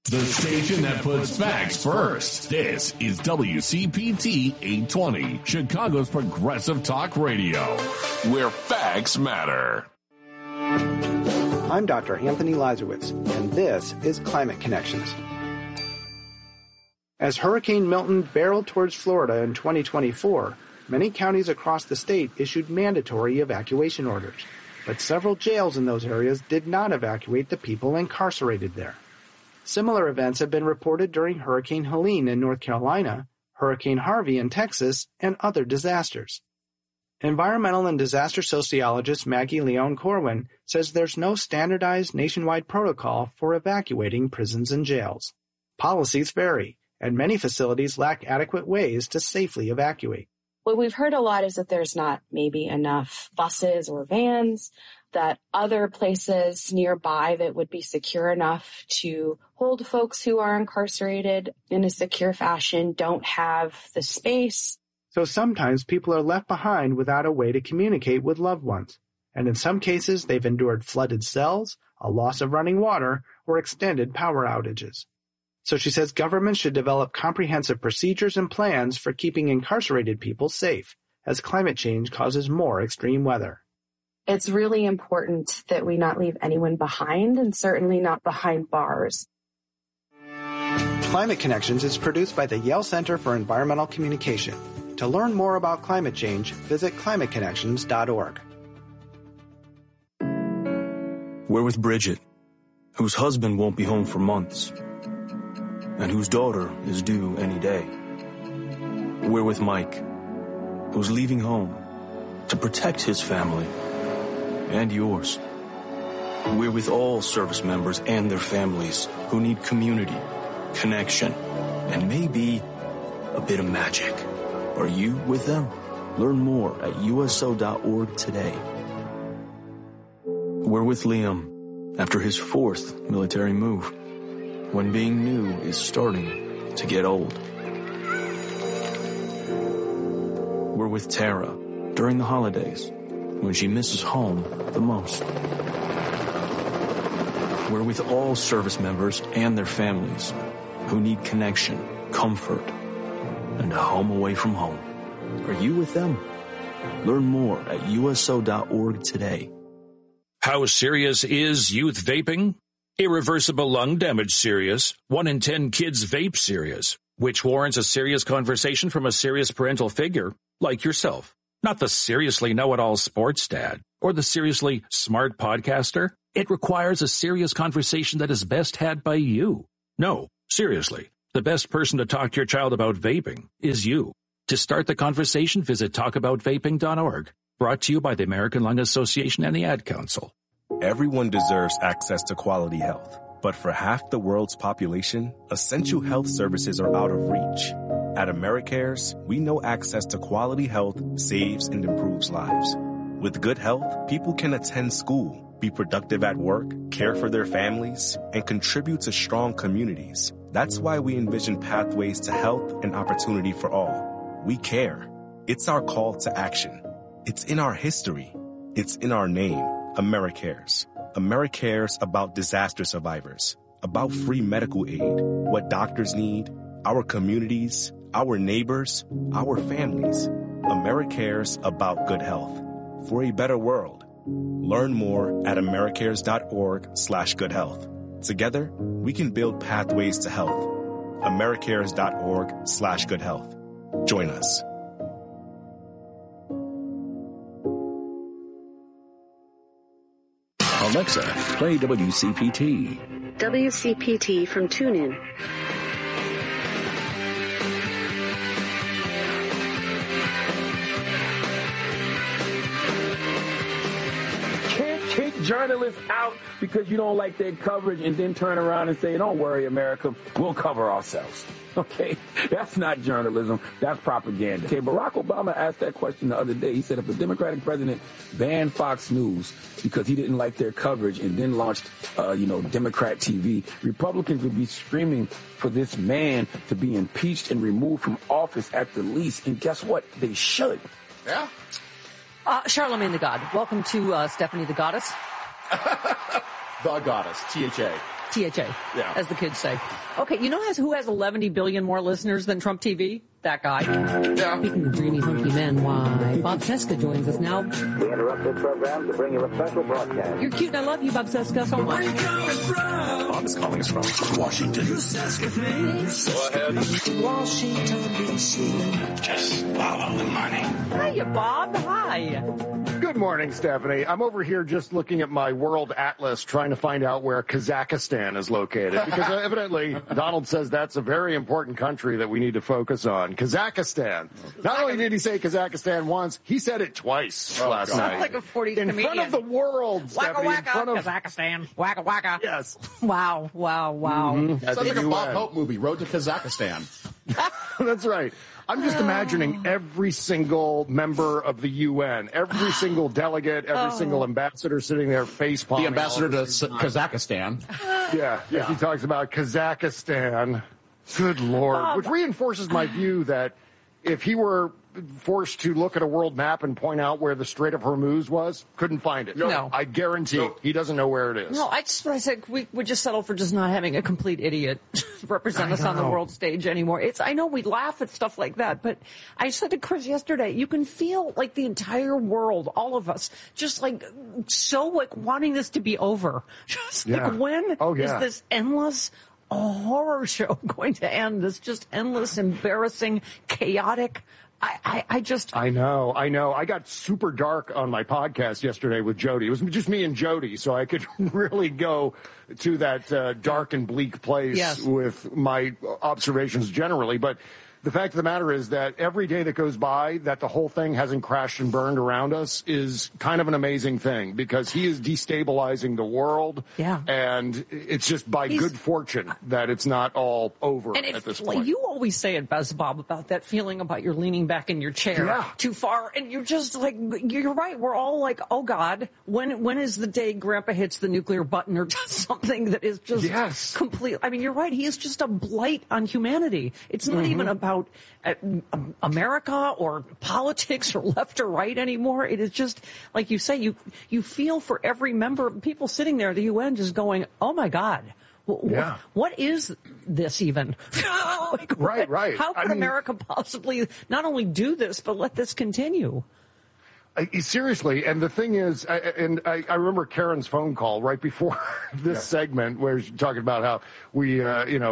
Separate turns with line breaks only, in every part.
The station that puts facts first. This is WCPT 820, Chicago's progressive talk radio, where facts matter.
I'm Dr. Anthony Lazarowitz, and this is Climate Connections. As Hurricane Milton barreled towards Florida in 2024, many counties across the state issued mandatory evacuation orders, but several jails in those areas did not evacuate the people incarcerated there. Similar events have been reported during Hurricane Helene in North Carolina, Hurricane Harvey in Texas, and other disasters. Environmental and disaster sociologist Maggie Leon Corwin says there's no standardized nationwide protocol for evacuating prisons and jails. Policies vary, and many facilities lack adequate ways to safely evacuate.
What we've heard a lot is that there's not maybe enough buses or vans, that other places nearby that would be secure enough to hold folks who are incarcerated in a secure fashion don't have the space.
So sometimes people are left behind without a way to communicate with loved ones. And in some cases, they've endured flooded cells, a loss of running water, or extended power outages. So she says governments should develop comprehensive procedures and plans for keeping incarcerated people safe, as climate change causes more extreme weather.
It's really important that we not leave anyone behind, and certainly not behind bars.
Climate Connections is produced by the Yale Center for Environmental Communication. To learn more about climate change, visit climateconnections.org.
We're with Bridget, whose husband won't be home for months, and whose daughter is due any day. We're with Mike, who's leaving home to protect his family and yours. We're with all service members and their families who need community, connection, and maybe a bit of magic. Are you with them? Learn more at USO.org today. We're with Liam after his 4th military move, when being new is starting to get old. We're with Tara during the holidays, when she misses home the most. We're with all service members and their families who need connection, comfort, and a home away from home. Are you with them? Learn more at USO.org today.
How serious is youth vaping? Irreversible lung damage serious. 1 in 10 kids vape serious, which warrants a serious conversation from a serious parental figure like yourself. Not the seriously know-it-all sports dad or the seriously smart podcaster. It requires a serious conversation that is best had by you. No, seriously, the best person to talk to your child about vaping is you. To start the conversation, visit talkaboutvaping.org. Brought to you by the American Lung Association and the Ad Council.
Everyone deserves access to quality health, but for half the world's population, essential health services are out of reach. At AmeriCares, we know access to quality health saves and improves lives. With good health, people can attend school, be productive at work, care for their families, and contribute to strong communities. That's why we envision pathways to health and opportunity for all. We care. It's our call to action. It's in our history. It's in our name, AmeriCares. AmeriCares about disaster survivors, about free medical aid, what doctors need, our communities, our neighbors, our families. AmeriCares about good health. For a better world. Learn more at americares.org/goodhealth. Together, we can build pathways to health. americares.org/goodhealth. Join us.
Alexa, play WCPT.
WCPT from TuneIn.
Kick journalists out because you don't like their coverage and then turn around and say, don't worry, America, we'll cover ourselves. Okay? That's not journalism. That's propaganda. Okay, Barack Obama asked that question the other day. He said if a Democratic president banned Fox News because he didn't like their coverage and then launched, Democrat TV, Republicans would be screaming for this man to be impeached and removed from office at the least. And guess what? They should.
Yeah.
Charlamagne the God. Welcome to Stephanie the Goddess.
The Goddess, THA. THA, as the kids say. Okay, you know who has 11 billion more listeners than Trump TV? That guy. Yeah. Speaking of dreamy, hunky men, why? Bob Cesca joins us now.
We interrupt this program to bring you a special broadcast.
You're cute and I love you, Bob Cesca, so much.
Bob is calling us from Washington.
Go ahead. Washington, D.C.
Just follow the money.
Hiya, Bob. Hi.
Good morning, Stephanie. I'm over here just looking at my world atlas trying to find out where Kazakhstan is located. Because evidently Donald says that's a very important country that we need to focus on. Kazakhstan. Not only did he say Kazakhstan once, he said it twice last night.
Like a 40s
in
comedian.
front of the world, Stephanie.
Waka waka, Kazakhstan. Waka waka.
Yes.
Wow.
Mm-hmm.
Sounds like a Bob Hope movie, Road to Kazakhstan.
That's right. I'm just imagining every single member of the UN, every single delegate, every single ambassador sitting there face palming.
The ambassador to Kazakhstan.
Yeah, he talks about Kazakhstan. Good Lord. Which reinforces my view that if he were forced to look at a world map and point out where the Strait of Hormuz was, couldn't find it.
No.
I guarantee he doesn't know where it is.
No, I said we would just settle for just not having a complete idiot represent us on the world stage anymore. I know we laugh at stuff like that, but I said to Chris yesterday, you can feel like the entire world, all of us, just like so like wanting this to be over. Just like when is this endless horror show going to end? This just endless, embarrassing, chaotic. I know. I got super dark on my podcast yesterday with Jody. It was just me and Jody, so I could really go to that dark and bleak place with my observations generally. But the fact of the matter is that every day that goes by that the whole thing hasn't crashed and burned around us is kind of an amazing thing, because he is destabilizing the world. Yeah. And it's just by good fortune that it's not all over at this point. You always say it best, Bob, about that feeling about you're leaning back in your chair too far. And you're just like, you're right. We're all like, oh, God, when is the day Grandpa hits the nuclear button or does something that is just complete? I mean, you're right. He is just a blight on humanity. It's not even about America or politics or left or right anymore. It is just, like you say, you feel for every member, people sitting there at the UN just going, oh my God, what is this even? Right. How could America possibly not only do this, but let this continue?
Seriously, and the thing is, I remember Karen's phone call right before this segment where she's talking about how we're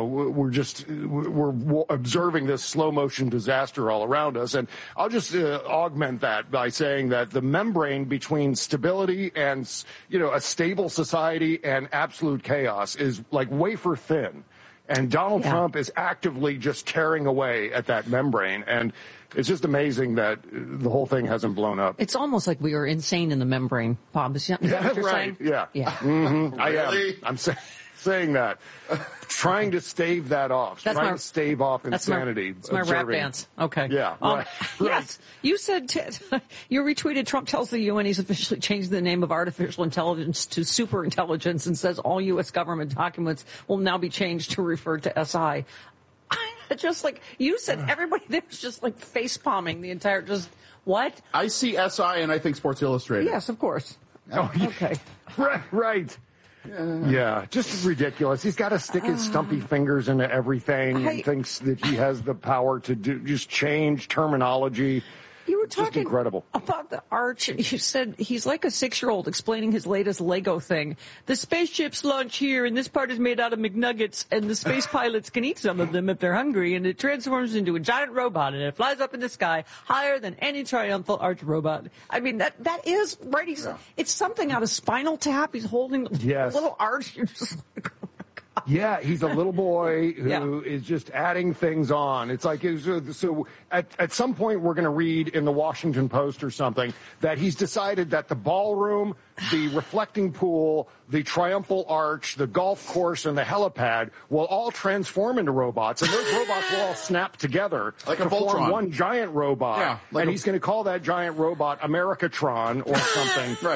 observing this slow motion disaster all around us. And I'll just augment that by saying that the membrane between stability and, a stable society and absolute chaos is like wafer thin. And Donald Trump is actively just tearing away at that membrane. And it's just amazing that the whole thing hasn't blown up.
It's almost like we are insane in the membrane, Bob. Is that what you're saying?
Yeah. Mm-hmm.
Really?
I'm saying that. Trying to stave that off. Trying to stave off insanity.
That's my rap dance. Okay.
Yeah. Right.
Yes. You said, you retweeted, Trump tells the UN he's officially changed the name of artificial intelligence to super intelligence and says all U.S. government documents will now be changed to refer to SI. Just like you said, everybody there was just like face palming the entire, what?
I see SI and I think Sports Illustrated.
Yes, of course.
Oh, okay. Right. Yeah, just ridiculous. He's got to stick his stumpy fingers into everything and thinks that he has the power to just change terminology.
You were talking
incredible
about the arch, and you said he's like a 6-year-old explaining his latest Lego thing. The spaceships launch here, and this part is made out of McNuggets, and the space pilots can eat some of them if they're hungry, and it transforms into a giant robot, and it flies up in the sky higher than any triumphal arch robot. I mean, that is right. It's something out of Spinal Tap. He's holding a little arch. You're just like,
yeah, he's a little boy who is just adding things on. It's like, so at some point we're going to read in the Washington Post or something that he's decided that the ballroom, the reflecting pool, the triumphal arch, the golf course, and the helipad will all transform into robots, and those robots will all snap together
like
to
a Voltron.
form one giant robot.
Yeah,
and he's going to call that giant robot Americatron or something.
Right.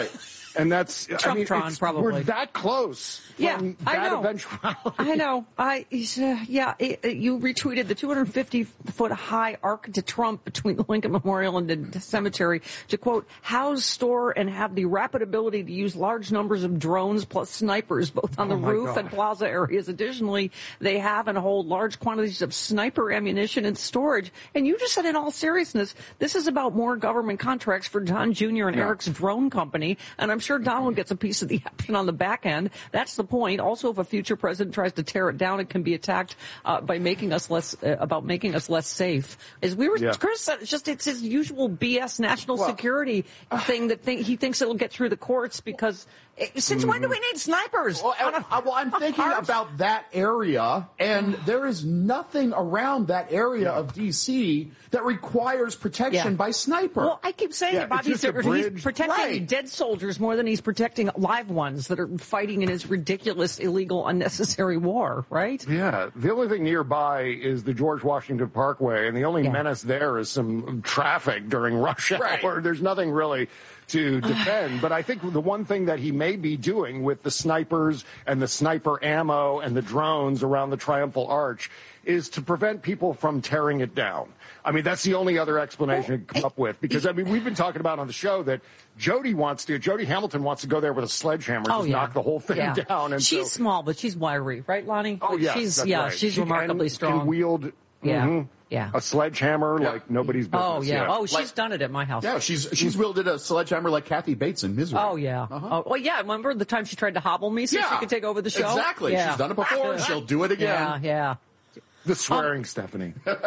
And that's
Trumptron, probably.
We're that close.
Yeah,
I know.
I know. You retweeted the 250-foot high arc to Trump between the Lincoln Memorial and the cemetery to, quote, house, store, and have the rapid ability to use large numbers of drones plus snipers both on the roof and plaza areas. Additionally, they have and hold large quantities of sniper ammunition and storage. And you just said, in all seriousness, this is about more government contracts for Don Jr. and Eric's drone company. And I'm sure Donald gets a piece of the action on the back end. That's the point. Also, if a future president tries to tear it down, it can be attacked by making us less safe. As we were, Chris said, it's his usual BS national security thing that he thinks it'll get through the courts because. Since when do we need snipers?
Well, I'm thinking about that area, and there is nothing around that area of D.C. that requires protection by sniper.
Well, I keep saying that Bobby's he's protecting dead soldiers more than he's protecting live ones that are fighting in his ridiculous, illegal, unnecessary war, right?
Yeah. The only thing nearby is the George Washington Parkway, and the only menace there is some traffic during rush hour. Right. There's nothing really to defend. But I think the one thing that he may be doing with the snipers and the sniper ammo and the drones around the Triumphal Arch is to prevent people from tearing it down. I mean, that's the only other explanation I can come up with. Because, I mean, we've been talking about on the show that Jody Hamilton wants to go there with a sledgehammer and knock the whole thing down. And
she's small, but she's wiry, right, Lonnie?
Oh, yeah.
She's remarkably strong.
Can wield a sledgehammer like nobody's business.
Oh, yeah. Oh, she's done it at my house.
Yeah, she's wielded a sledgehammer like Kathy Bates in Misery.
Oh, yeah. Oh, well, yeah. Remember the time she tried to hobble me so she could take over the show?
Exactly.
Yeah.
She's done it before. She'll do it again.
Yeah.
The swearing, Stephanie. That's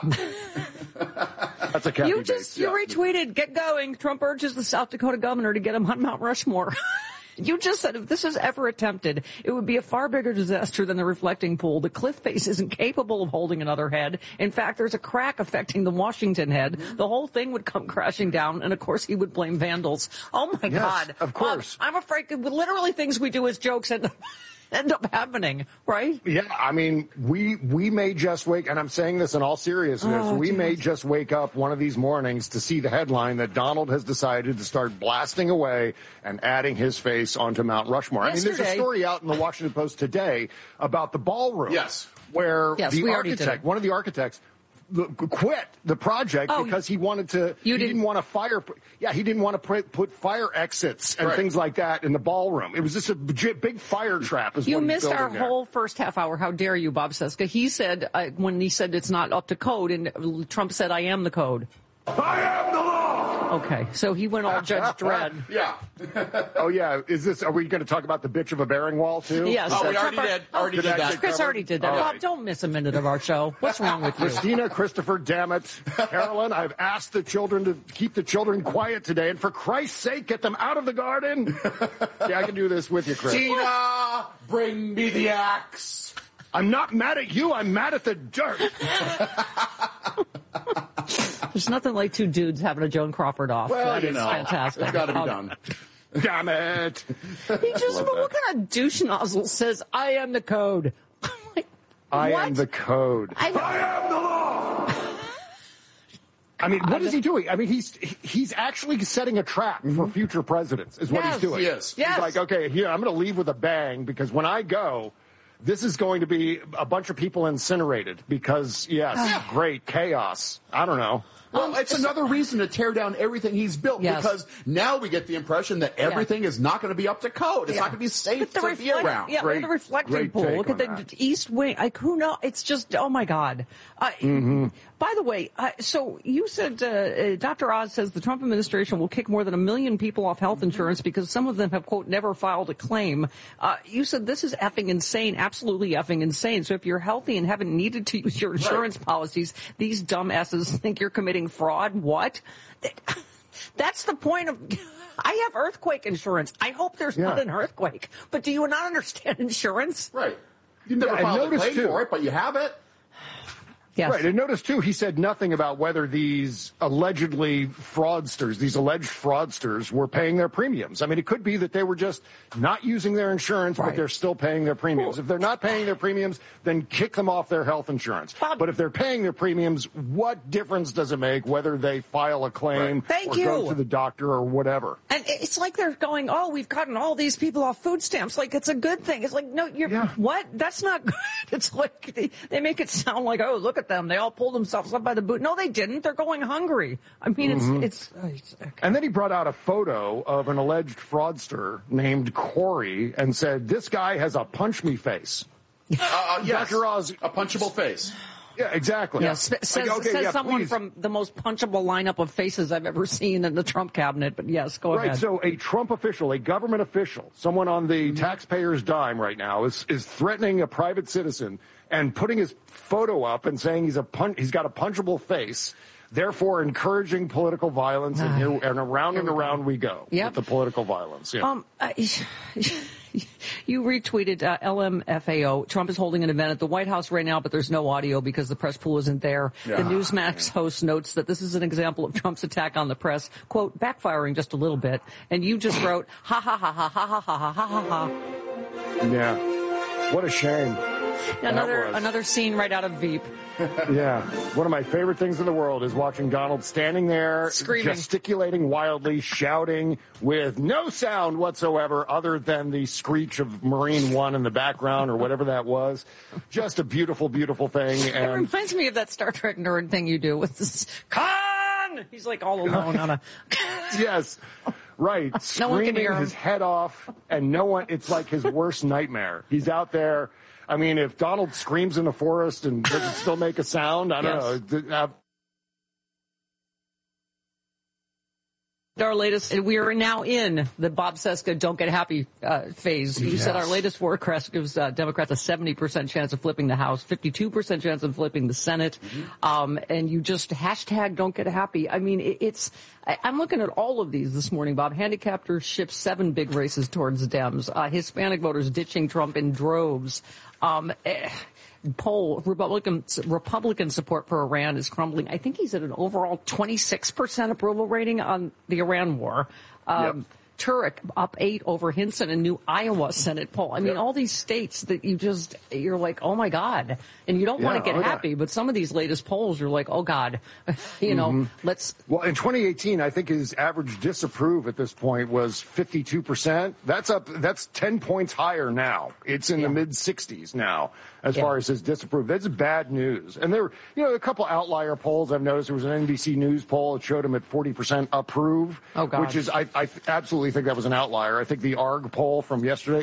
a Kathy Bates.
You retweeted, get going. Trump urges the South Dakota governor to get him on Mount Rushmore. You just said if this is ever attempted, it would be a far bigger disaster than the reflecting pool. The cliff face isn't capable of holding another head. In fact, there's a crack affecting the Washington head. The whole thing would come crashing down, and of course he would blame vandals. Oh my God.
Of course.
I'm afraid literally things we do as jokes end up happening, right?
Yeah, I mean, we may just wake, and I'm saying this in all seriousness, may just wake up one of these mornings to see the headline that Donald has decided to start blasting away and adding his face onto Mount Rushmore. I mean, there's a story out in the Washington Post today about the ballroom.
Yes.
Where one of the architects quit the project because he wanted to. He didn't want to put fire exits and things like that in the ballroom. It was just a big fire trap.
You missed our whole first half hour. How dare you, Bob Cesca? He said when he said it's not up to code, and Trump said, "I am the code."
I am the law.
Okay, so he went all Judge Dredd.
Yeah.
Oh yeah. Are we going to talk about the bitch of a bearing wall too?
Yes.
Oh, we already did that.
Chris already did that. Bob, don't miss a minute of our show. What's wrong with you?
Christina, Christopher, damn it. Carolyn, I've asked the children to keep the children quiet today, and for Christ's sake, get them out of the garden. Yeah, I can do this with you, Chris.
Tina, bring me the axe.
I'm not mad at you. I'm mad at the dirt.
There's nothing like two dudes having a Joan Crawford off.
Well,
that is fantastic.
It's got to be done.
Damn it.
What kind of douche nozzle says, I am the code?
I am the code. I am the law. I mean, what is he doing? I mean, he's actually setting a trap for future presidents is what he's doing.
Yes.
He's like, okay, here, I'm going to leave with a bang because when I go, this is going to be a bunch of people incinerated because, great chaos. I don't know.
Well, it's another reason to tear down everything he's built because now we get the impression that everything is not going to be up to code. It's not going to be safe to be around.
Yeah, the reflecting pool. Look at the east wing. Like, who knows? It's just, oh my God. By the way, so you said Dr. Oz says the Trump administration will kick more than 1 million people off health insurance because some of them have, quote, never filed a claim. You said this is effing insane, absolutely effing insane. So if you're healthy and haven't needed to use your insurance policies, these dumbasses think you're committing fraud. What? That's the point of... I have earthquake insurance. I hope there's not an earthquake. But do you not understand insurance?
Right. You never filed a claim for it, but you have it.
Yes.
Right, and notice, too, he said nothing about whether these alleged fraudsters were paying their premiums. I mean, it could be that they were just not using their insurance, but they're still paying their premiums. If they're not paying their premiums, then kick them off their health insurance. But if they're paying their premiums, what difference does it make whether they file a claim or go to the doctor or whatever?
And it's like they're going, oh, we've gotten all these people off food stamps. Like, it's a good thing. It's like, no, what? That's not good. It's like they make it sound like, oh, look at them. They all pulled themselves up by the boot. No, they didn't. They're going hungry. I mean, it's okay.
And then he brought out a photo of an alleged fraudster named Corey and said, this guy has a punch me face.
Yes,
Dr. Oz,
a punchable face.
Yeah, exactly.
Yeah, says someone
please.
from the most punchable lineup of faces I've ever seen in the Trump cabinet. But yes, go ahead.
Right, so a Trump official, a government official, someone on the taxpayer's dime right now is threatening a private citizen and putting his photo up and saying he's got a punchable face, therefore encouraging political violence, and around we go with the political violence. Yeah.
You retweeted LMFAO. Trump is holding an event at the White House right now, but there's no audio because the press pool isn't there. Yeah. The Newsmax host notes that this is an example of Trump's attack on the press, quote, backfiring just a little bit. And you just wrote, ha, ha, ha, ha, ha, ha, ha, ha, ha, ha.
Yeah. What a shame.
Another scene right out of Veep.
Yeah. One of my favorite things in the world is watching Donald standing there,
screaming,
gesticulating wildly, shouting with no sound whatsoever other than the screech of Marine One in the background or whatever that was. Just a beautiful, beautiful thing. And
it reminds me of that Star Trek nerd thing you do with this Khan! He's like all alone on a...
Yes. Right. Screaming his head off, and it's like his worst nightmare. He's out there. I mean, if Donald screams in the forest and does it still make a sound, I don't know.
Our latest, we are now in the Bob Cesca don't get happy phase. You said our latest forecast gives Democrats a 70% chance of flipping the House, 52% chance of flipping the Senate. And you just hashtag don't get happy. I mean, I'm looking at all of these this morning, Bob. Handicappers ship 7 big races towards Dems. Hispanic voters ditching Trump in droves. Poll, Republican support for Iran is crumbling. I think he's at an overall 26% approval rating on the Iran war. Turek up 8 over Hinson, a new Iowa Senate poll. I mean, all these states that you're like, oh my God. And you don't want to get happy, but some of these latest polls, you're like, oh God, let's.
Well, in 2018, I think his average disapprove at this point was 52%. That's 10 points higher now. It's in the mid 60s now as far as his disapprove. That's bad news. And there were, a couple outlier polls I've noticed. There was an NBC News poll that showed him at 40% approve, which is, I absolutely think that was an outlier. I think the ARG poll from yesterday.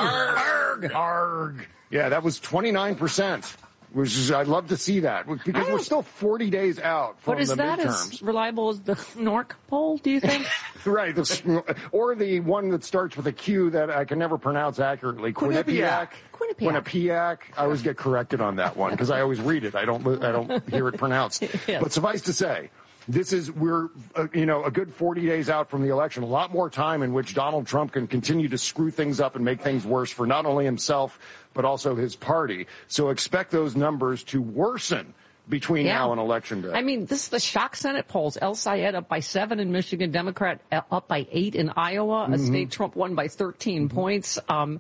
ARG. Yeah, that was 29%. Which is, I'd love to see that because we're still 40 days out from the midterms.
But is that as reliable as the NORC poll, do you think?
Right. Or the one that starts with a Q that I can never pronounce accurately. Quinnipiac. I always get corrected on that one because I always read it. I don't hear it pronounced. Yes. But suffice to say, we're a good 40 days out from the election, a lot more time in which Donald Trump can continue to screw things up and make things worse for not only himself, but also his party. So expect those numbers to worsen between now and Election Day.
I mean, this is the shock Senate polls. El Sayed up by 7 in Michigan, Democrat up by 8 in Iowa, a state Trump won by 13 points.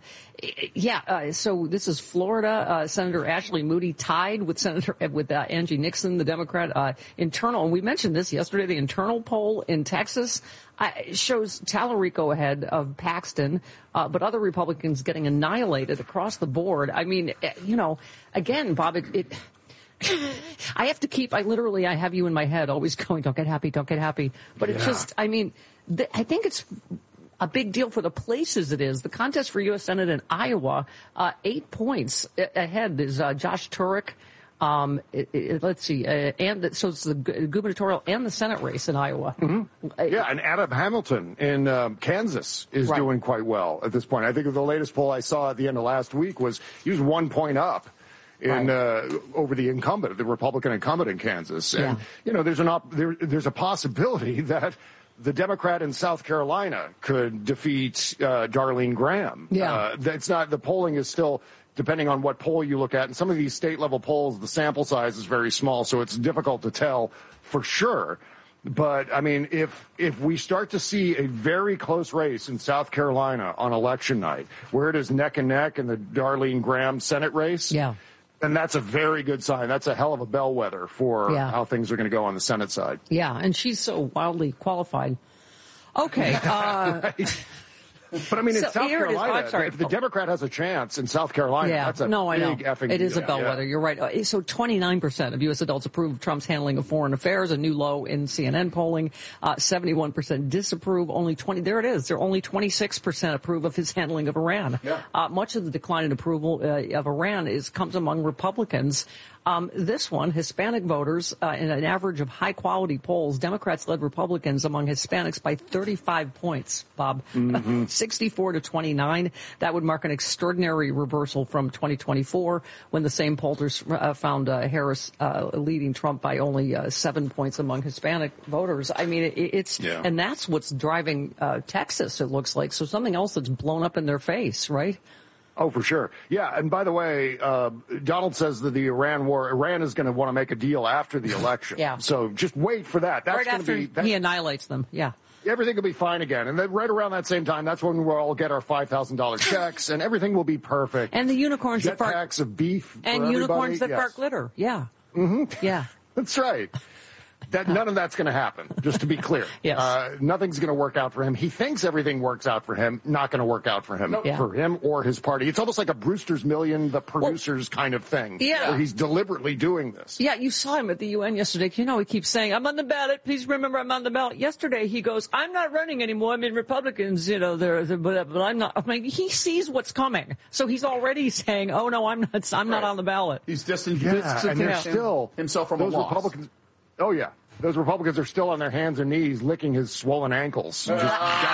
So this is Florida. Senator Ashley Moody tied with Angie Nixon, the Democrat internal. And we mentioned this yesterday. The internal poll in Texas shows Tallarico ahead of Paxton, but other Republicans getting annihilated across the board. I mean, again, Bob, I have to I have you in my head always going, don't get happy. But it's just, I mean, I think it's a big deal for the places it is. The contest for U.S. Senate in Iowa, 8 points ahead is Josh Turek. Let's see, so it's the gubernatorial and the Senate race in Iowa.
And Adam Hamilton in Kansas is doing quite well at this point. I think the latest poll I saw at the end of last week was he was 1 point up over the incumbent, the Republican incumbent in Kansas. And, there's a possibility that the Democrat in South Carolina could defeat Darlene Graham.
Yeah.
The polling is still depending on what poll you look at. And some of these state-level polls, the sample size is very small, so it's difficult to tell for sure. But, I mean, if we start to see a very close race in South Carolina on election night, where it is neck and neck in the Darlene Graham Senate race, then that's a very good sign. That's a hell of a bellwether for how things are going to go on the Senate side.
Yeah, and she's so wildly qualified. Okay.
But, I mean, in South Carolina, if the Democrat has a chance in South Carolina, that's a big effing deal.
It is a bellwether. You're right. So 29% of U.S. adults approve of Trump's handling of foreign affairs, a new low in CNN polling. 71% disapprove. There it is. Only 26% approve of his handling of Iran. Much of the decline in approval of Iran comes among Republicans. This one, Hispanic voters, in an average of high-quality polls, Democrats led Republicans among Hispanics by 35 points, Bob. 64 to 29. That would mark an extraordinary reversal from 2024, when the same pollsters found Harris leading Trump by only 7 points among Hispanic voters. I mean, and that's what's driving Texas, it looks like. So something else that's blown up in their face, right?
Oh, for sure. Yeah, and by the way, Donald says that the Iran is going to want to make a deal after the election. So just wait for that. That's
right after he annihilates them.
Everything will be fine again. And then right around that same time, that's when we'll all get our $5,000 checks, and everything will be perfect.
And the unicorns
that fart. Jetpacks of beef
and unicorns that fart glitter. Yeah.
That's right. None of that's going to happen, just to be clear. Nothing's going to work out for him. He thinks everything works out for him, not going to work out for him, for him or his party. It's almost like a Brewster's Million, the producers kind of thing, where he's deliberately doing this.
Yeah, you saw him at the UN yesterday. You know, he keeps saying, I'm on the ballot. Please remember I'm on the ballot. Yesterday, he goes, I'm not running anymore. I mean, Republicans, but I'm not. I mean, he sees what's coming. So he's already saying, oh, no, I'm not on the ballot.
He's distancing himself from
those
a loss.
Republicans. Oh, yeah. Those Republicans are still on their hands and knees licking his swollen ankles. It's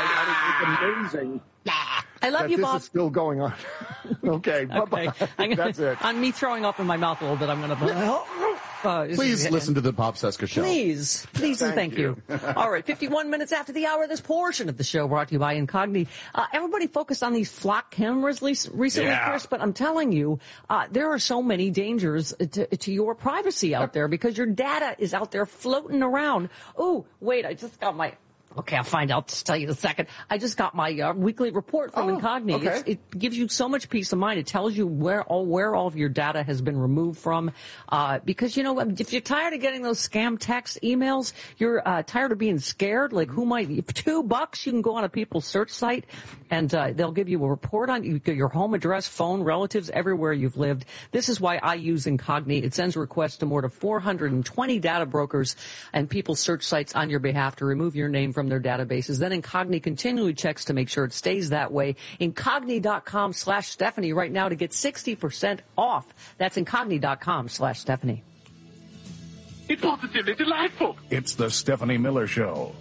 amazing.
I love you, Bob.
This is still going on. Okay. That's it.
On me throwing up in my mouth a little bit, I'm going to...
Please listen to the Bob Cesca Show.
Please, and thank you. All right, 51 minutes after the hour, this portion of the show brought to you by Incogni. Everybody focused on these flock cameras recently, Chris, but I'm telling you, there are so many dangers to your privacy out there because your data is out there floating around. Oh, wait, I just got my... Okay, I'll find out. Just tell you in a second. I just got my weekly report from Incogni.
Okay.
It gives you so much peace of mind. It tells you where all of your data has been removed from. Because, you know, if you're tired of getting those scam text emails, you're tired of being scared, like who might... $2, you can go on a people's search site, and they'll give you a report on your home address, phone, relatives, everywhere you've lived. This is why I use Incogni. It sends requests to more than 420 data brokers and people's search sites on your behalf to remove your name from their databases. Then Incogni continually checks to make sure it stays that way. Incogni.com/Stephanie right now to get 60% off. That's Incogni.com/Stephanie.
It's positively delightful.
It's the Stephanie Miller Show.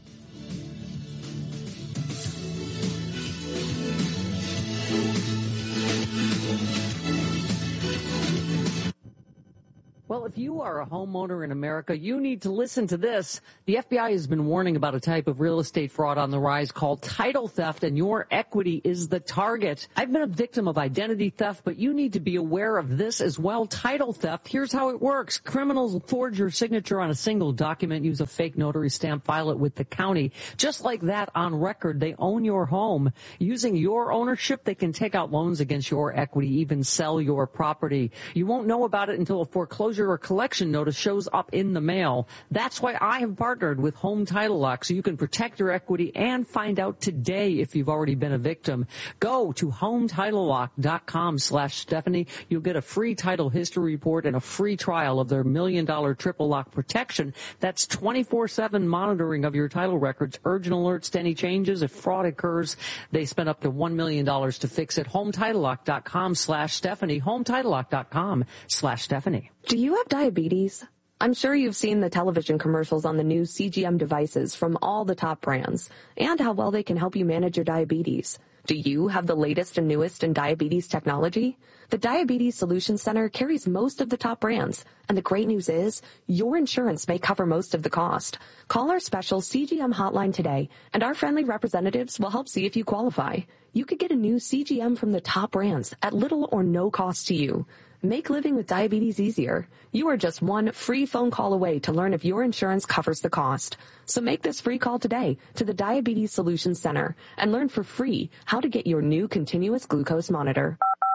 Well, if you are a homeowner in America, you need to listen to this. The FBI has been warning about a type of real estate fraud on the rise called title theft, and your equity is the target. I've been a victim of identity theft, but you need to be aware of this as well. Title theft, here's how it works. Criminals forge your signature on a single document, use a fake notary stamp, file it with the county. Just like that, on record, they own your home. Using your ownership, they can take out loans against your equity, even sell your property. You won't know about it until a foreclosure or collection notice shows up in the mail. That's why I have partnered with Home Title Lock, so you can protect your equity and find out today if you've already been a victim. Go to HomeTitleLock.com/Stephanie. You'll get a free title history report and a free trial of their $1 million triple lock protection. That's 24/7 monitoring of your title records, urgent alerts to any changes. If fraud occurs, they spend up to $1 million to fix it. HomeTitleLock.com/Stephanie. HomeTitleLock.com/Stephanie.
Do you have diabetes? I'm sure you've seen the television commercials on the new CGM devices from all the top brands and how well they can help you manage your diabetes.
Do you have the latest and newest in diabetes technology? The Diabetes Solutions Center carries most of the top brands, and the great news is your insurance may cover most of the cost. Call our special CGM hotline today, and our friendly representatives will help see if you qualify. You could get a new CGM from the top brands at little or no cost to you. Make living with diabetes easier. You are just one free phone call away to learn if your insurance covers the cost. So make this free call today to the Diabetes Solutions Center and learn for free how to get your new continuous glucose monitor.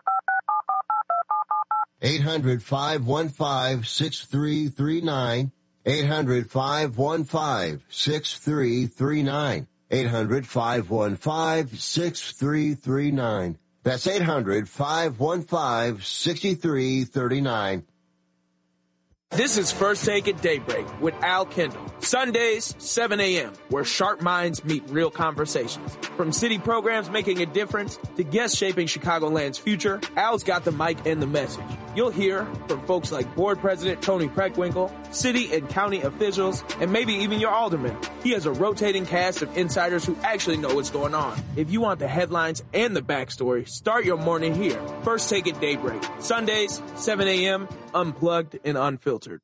800-515-6339. 800-515-6339. 800-515-6339. That's 800-515-6339.
This is First Take at Daybreak with Al Kendall. Sundays, 7 a.m., where sharp minds meet real conversations. From city programs making a difference to guests shaping Chicagoland's future, Al's got the mic and the message. You'll hear from folks like Board President Tony Preckwinkle, city and county officials, and maybe even your alderman. He has a rotating cast of insiders who actually know what's going on. If you want the headlines and the backstory, start your morning here. First Take at Daybreak. Sundays, 7 a.m., unplugged and unfiltered.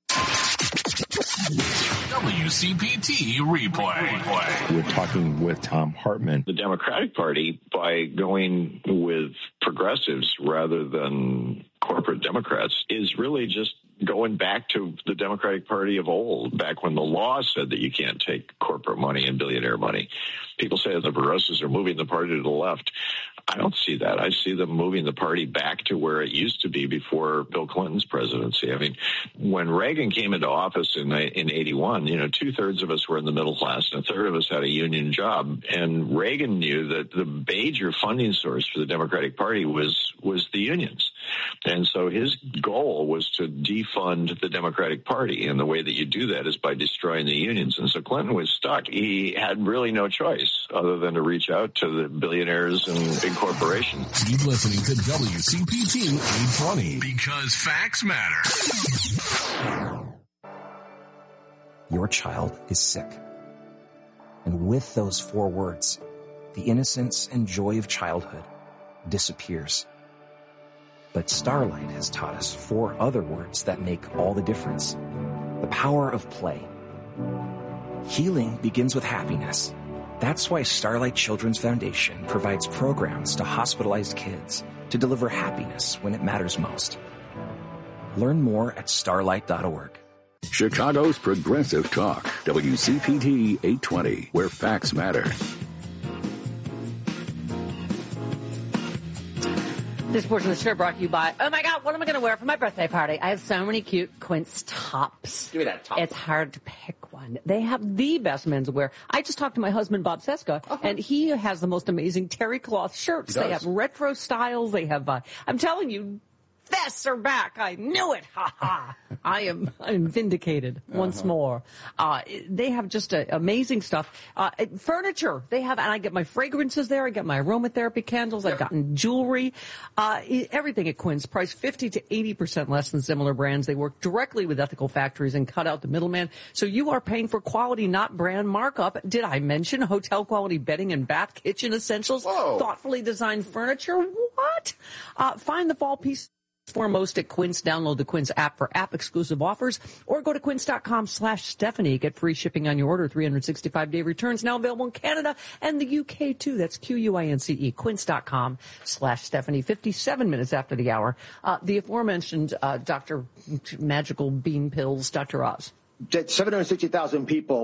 WCPT replay.
We're talking with Tom Hartman.
The Democratic Party, by going with progressives rather than corporate Democrats, is really just going back to the Democratic Party of old, back when the law said that you can't take corporate money and billionaire money. People say that the progressives are moving the party to the left. I don't see that. I see them moving the party back to where it used to be before Bill Clinton's presidency. I mean, when Reagan came into office in 81, 2/3 of us were in the middle class and a third of us had a union job. And Reagan knew that the major funding source for the Democratic Party was the unions. And so his goal was to defund the Democratic Party. And the way that you do that is by destroying the unions. And so Clinton was stuck. He had really no choice other than to reach out to the billionaires and big corporations.
Keep listening to WCPT 820 because facts matter.
Your child is sick. And with those 4 words, the innocence and joy of childhood disappears. But Starlight has taught us 4 other words that make all the difference. The power of play. Healing begins with happiness. That's why Starlight Children's Foundation provides programs to hospitalized kids to deliver happiness when it matters most. Learn more at starlight.org.
Chicago's Progressive Talk, WCPT 820, where facts matter.
This portion of the show brought to you by, oh my God, what am I going to wear for my birthday party? I have so many cute Quince tops.
Give me that top.
It's hard to pick one. They have the best menswear. I just talked to my husband, Bob Seska, and he has the most amazing terry cloth shirts. They have retro styles. They have, I'm telling you, vests are back. I knew it. Ha ha. I'm vindicated once more. They have just amazing stuff. Furniture. They have, and I get my fragrances there. I get my aromatherapy candles. I've gotten jewelry. Everything at Quince priced 50 to 80% less than similar brands. They work directly with ethical factories and cut out the middleman. So you are paying for quality, not brand markup. Did I mention hotel quality bedding and bath kitchen essentials?
Whoa.
Thoughtfully designed furniture? What? Find the fall piece foremost at Quince. Download the Quince app for app-exclusive offers or go to quince.com/Stephanie. Get free shipping on your order, 365-day returns, now available in Canada and the UK, too. That's Quince, quince.com/Stephanie. 57 minutes after the hour. The aforementioned Dr. Magical Bean Pills, Dr. Oz.
760,000 people